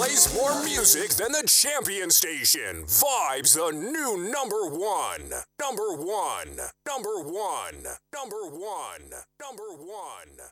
plays more music than the champion station. Vibes, the new number one. Number one. Number one. Number one. Number one.